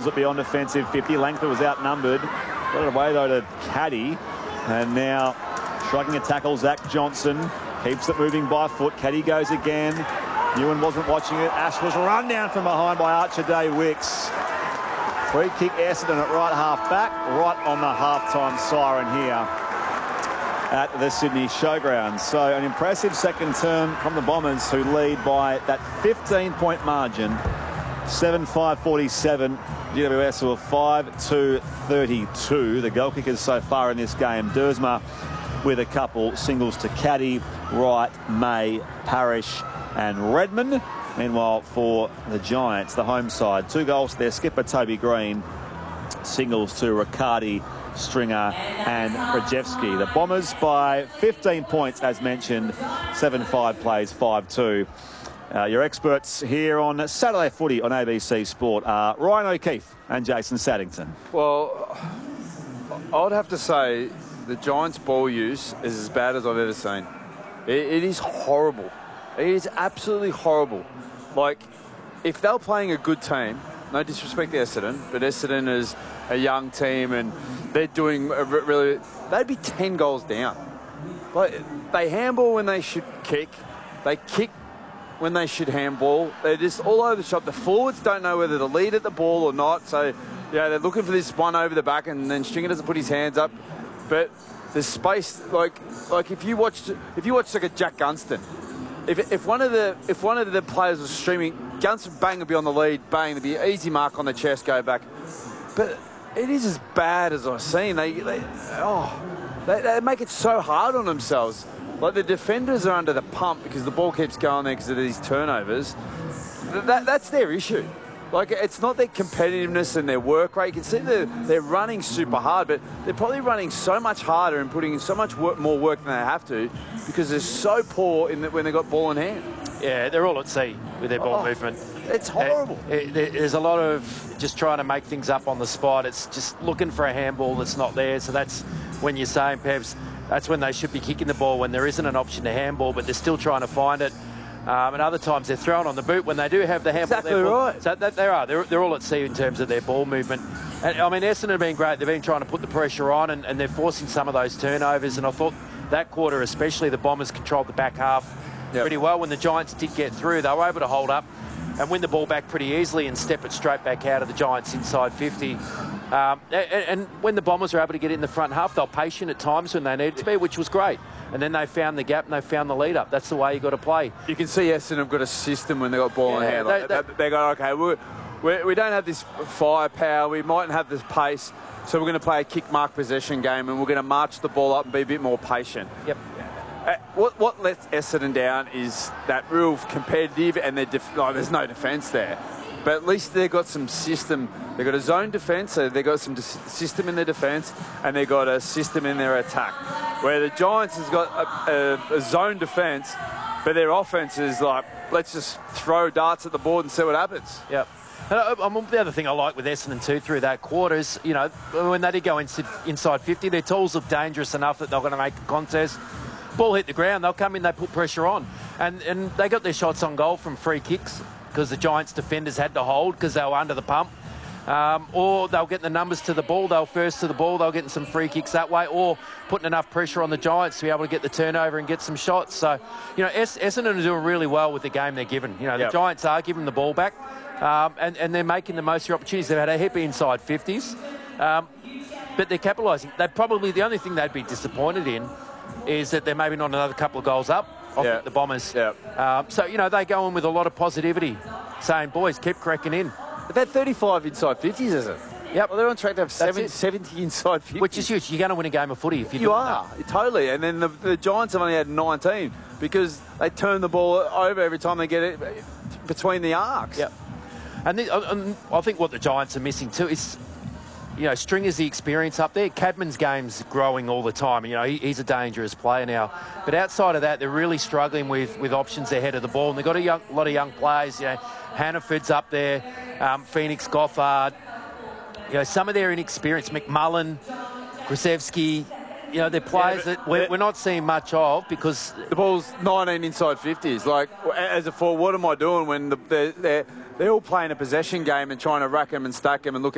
at beyond defensive 50. Langford was outnumbered. Got it away, though, to Caddy. And now shrugging a tackle, Zach Johnson. Keeps it moving by foot. Caddy goes again. Ewan wasn't watching it. Ash was run down from behind by Archer Day Wicks. Free kick, Essendon at right half back, right on the halftime siren here at the Sydney Showgrounds. So an impressive second term from the Bombers, who lead by that 15-point margin. 7-5-47. GWS who are 5-2-32. The goal kickers so far in this game. Dersma with a couple singles to Caddy, Wright, May, Parrish and Redmond. Meanwhile, for the Giants, the home side, 2 goals to their skipper, Toby Green. Singles to Riccardi, Stringer and Rajewski. The Bombers by 15 points, as mentioned. 7-5 plays 5-2. Your experts here on Saturday Footy on ABC Sport are Ryan O'Keefe and Jason Saddington. Well, I would have to say the Giants' ball use is as bad as I've ever seen. It is horrible. It is absolutely horrible. Like, if they're playing a good team, no disrespect to Essendon, but Essendon is a young team and they're doing really, they'd be 10 goals down. Like, they handball when they should kick. They kick when they should handball. They're just all over the shop. The forwards don't know whether to lead at the ball or not. So, yeah, they're looking for this one over the back, and then Stringer doesn't put his hands up. But there's space. Like if you watched like a Jack Gunston, if one of the players was streaming, Gunston bang would be on the lead, bang, there'd be an easy mark on the chest, go back. But it is as bad as I've seen. They make it so hard on themselves. Like, the defenders are under the pump because the ball keeps going there because of these turnovers. That's their issue. Like, it's not their competitiveness and their work rate. You can see they're running super hard, but they're probably running so much harder and putting in so much more work than they have to because they're so poor when they've got ball in hand. Yeah, they're all at sea with their ball movement. It's horrible. There's a lot of just trying to make things up on the spot. It's just looking for a handball that's not there. So that's when you're saying, Pebs, that's when they should be kicking the ball, when there isn't an option to handball, but they're still trying to find it. And other times they're throwing on the boot when they do have the handball. Exactly right. So they're all at sea in terms of their ball movement. And I mean, Essendon have been great. They've been trying to put the pressure on, and they're forcing some of those turnovers. And I thought that quarter especially, the Bombers controlled the back half pretty well. When the Giants did get through, they were able to hold up and win the ball back pretty easily and step it straight back out of the Giants inside 50. And when the Bombers were able to get in the front half, they were patient at times when they needed to be, which was great. And then they found the gap and they found the lead up. That's the way you got to play. You can see Essendon have got a system when they got ball in hand. Like, they go, okay, we don't have this firepower, we mightn't have this pace, so we're going to play a kick mark possession game and we're going to march the ball up and be a bit more patient. Yep. What lets Essendon down is that real competitive, and there's no defence there. But at least they've got some system. They've got a zone defence, so they've got some system in their defence, and they've got a system in their attack. Where the Giants has got a zone defence, but their offence is like, let's just throw darts at the board and see what happens. Yep. The other thing I like with Essendon too through that quarter is, you know, when they did go inside 50, their tools look dangerous enough that they're going to make a contest. Ball hit the ground, they'll come in, they put pressure on. And they got their shots on goal from free kicks because the Giants defenders had to hold because they were under the pump. Or they'll get the numbers to the ball, they'll first to the ball, they'll get some free kicks that way, or putting enough pressure on the Giants to be able to get the turnover and get some shots. So, you know, Essendon are doing really well with the game they're given. You know, the Giants are giving the ball back, and they're making the most of their opportunities. They've had a heap of inside 50s, but they're capitalising. The only thing they'd be disappointed in is that they're maybe not another couple of goals up off the Bombers. So, you know, they go in with a lot of positivity, saying, boys, keep cracking in. They've had 35 inside 50s, is it? Yep. Well, they're on track to have 70 inside 50s. Which is huge. You're going to win a game of footy if you are. Totally. And then the Giants have only had 19 because they turn the ball over every time they get it between the arcs. Yep. And I think what the Giants are missing too is, you know, Stringer's the experience up there. Cadman's game's growing all the time. You know, he's a dangerous player now. But outside of that, they're really struggling with options ahead of the ball. And they've got a lot of young players. You know, Hannaford's up there, Phoenix Gothard. You know, some of their inexperience, McMullen, Krasevsky. You know, they're players that we're not seeing much of because the ball's 19 inside 50s. Like, as a forward, what am I doing when they're all playing a possession game and trying to rack them and stack them and look